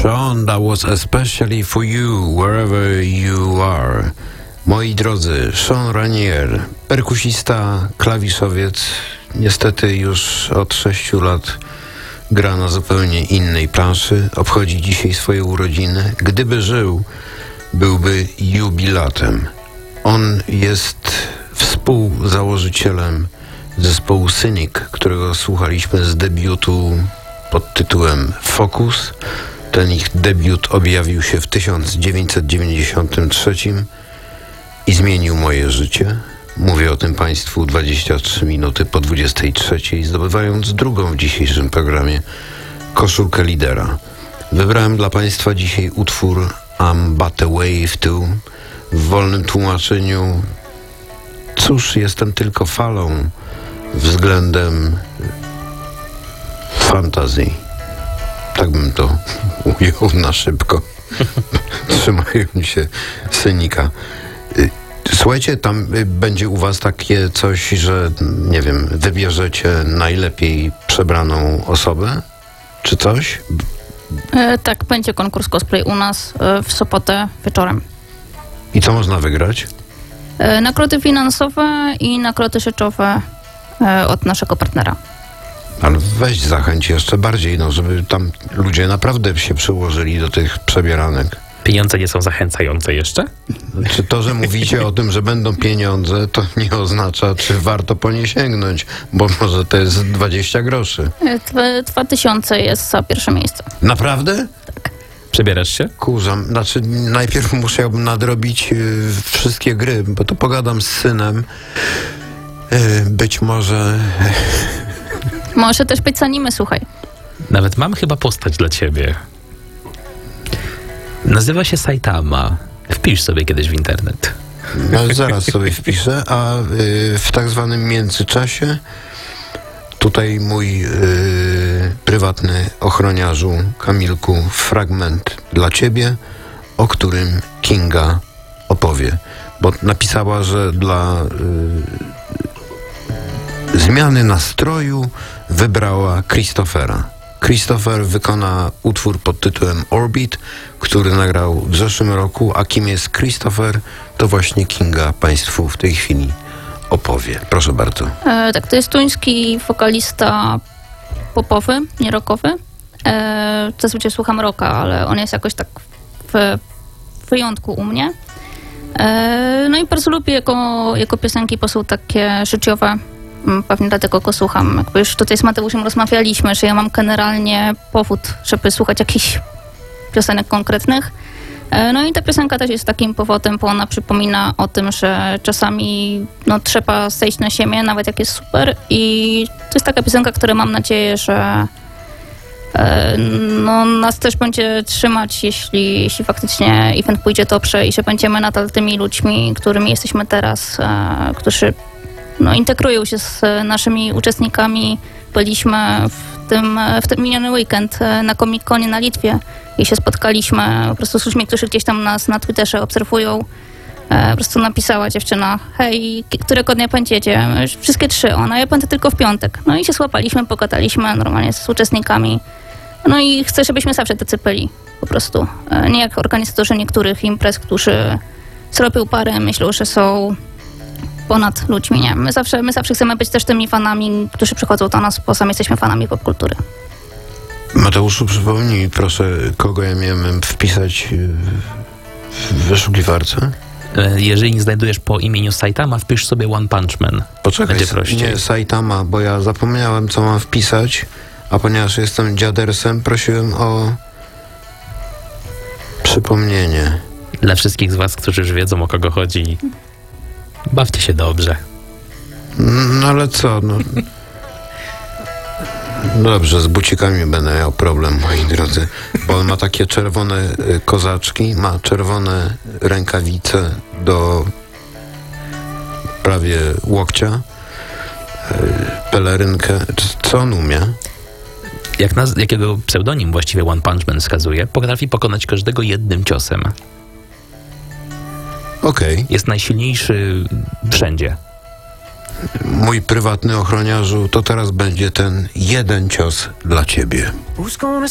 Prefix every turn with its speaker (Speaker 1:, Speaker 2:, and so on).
Speaker 1: Sean, that was especially for you, wherever you are. Moi drodzy, Sean Ranier, perkusista, klawiszowiec, niestety już od 6 lat gra na zupełnie innej planszy, obchodzi dzisiaj swoje urodziny. Gdyby żył, byłby jubilatem. On jest współzałożycielem zespołu Cynic, którego słuchaliśmy z debiutu pod tytułem Focus. Ten ich debiut objawił się w 1993 i zmienił moje życie. Mówię o tym Państwu 23 minuty po 23, zdobywając drugą w dzisiejszym programie koszulkę lidera. Wybrałem dla Państwa dzisiaj utwór I'm But a Wave Too. W wolnym tłumaczeniu, cóż, jestem tylko falą względem fantazji. Tak bym to ujął na szybko, trzymając się Cynika. Słuchajcie, tam będzie u was takie coś, że, nie wiem, wybierzecie najlepiej przebraną osobę? Czy coś?
Speaker 2: Tak, będzie konkurs cosplay u nas w sobotę wieczorem.
Speaker 1: I co można wygrać?
Speaker 2: Nagrody finansowe i nagrody rzeczowe od naszego partnera.
Speaker 1: Ale weź zachęć jeszcze bardziej, no, żeby tam ludzie naprawdę się przyłożyli do tych przebieranek.
Speaker 3: Pieniądze nie są zachęcające jeszcze?
Speaker 1: Czy to, że mówicie o tym, że będą pieniądze, to nie oznacza, czy warto po nie sięgnąć, bo może to jest 20 groszy.
Speaker 2: 2000 jest za pierwsze miejsce.
Speaker 1: Naprawdę?
Speaker 2: Tak.
Speaker 3: Przebierasz się?
Speaker 1: Kurzam. Znaczy, najpierw musiałbym nadrobić wszystkie gry, bo to pogadam z synem. Być może...
Speaker 2: Może też być z anime, słuchaj.
Speaker 3: Nawet mam chyba postać dla ciebie. Nazywa się Saitama. Wpisz sobie kiedyś w internet.
Speaker 1: No, zaraz sobie wpiszę, a w tak zwanym międzyczasie tutaj mój prywatny ochroniarzu Kamilku, fragment dla ciebie, o którym Kinga opowie. Bo napisała, że dla zmiany nastroju wybrała Christophera. Christopher wykona utwór pod tytułem Orbit, który nagrał w zeszłym roku, a kim jest Christopher, to właśnie Kinga Państwu w tej chwili opowie. Proszę bardzo.
Speaker 2: Tak, to jest tuński wokalista popowy, nie rockowy. Zazwyczaj słucham rocka, ale on jest jakoś tak w wyjątku u mnie. No i bardzo lubię jego piosenki, bo są takie życiowe. Pewnie dlatego go słucham. Jakby już tutaj z Mateuszem rozmawialiśmy, że ja mam generalnie powód, żeby słuchać jakichś piosenek konkretnych. No i ta piosenka też jest takim powodem, bo ona przypomina o tym, że czasami trzeba zejść na ziemię, nawet jak jest super. I to jest taka piosenka, która mam nadzieję, że nas też będzie trzymać, jeśli faktycznie event pójdzie dobrze i że będziemy nadal tymi ludźmi, którymi jesteśmy teraz, którzy integrują się z naszymi uczestnikami. Byliśmy w ten miniony weekend na Comic-Conie na Litwie i się spotkaliśmy po prostu z ludźmi, którzy gdzieś tam nas na Twitterze obserwują. Po prostu napisała dziewczyna: hej, którego dnia będziecie? Wszystkie 3. Ja będę tylko w piątek. No i się złapaliśmy, pogadaliśmy normalnie z uczestnikami. No i chcę, żebyśmy zawsze tacy byli po prostu. Nie jak organizatorzy niektórych imprez, którzy zrobią parę, myślą, że są ponad ludźmi, nie. My zawsze chcemy być też tymi fanami, którzy przychodzą do nas, bo sami jesteśmy fanami popkultury.
Speaker 1: Mateuszu, przypomnij proszę, kogo ja miałem wpisać w wyszukiwarce?
Speaker 3: Jeżeli nie znajdujesz po imieniu Saitama, wpisz sobie One Punch Man.
Speaker 1: Poczekaj,
Speaker 3: będzie prościej.
Speaker 1: Nie Saitama, bo ja zapomniałem, co mam wpisać, a ponieważ jestem dziadersem, prosiłem o przypomnienie.
Speaker 3: Dla wszystkich z was, którzy już wiedzą, o kogo chodzi, bawcie się dobrze.
Speaker 1: No ale co, Dobrze, z bucikami będę miał problem, moi drodzy, bo on ma takie czerwone kozaczki, ma czerwone rękawice do prawie łokcia, pelerynkę. Co on umie?
Speaker 3: Jakiego pseudonim właściwie One Punch Man wskazuje, potrafi pokonać każdego jednym ciosem.
Speaker 1: Okej.
Speaker 3: Jest najsilniejszy wszędzie.
Speaker 1: Mój prywatny ochroniarzu, to teraz będzie ten jeden cios dla ciebie.
Speaker 4: Who's gonna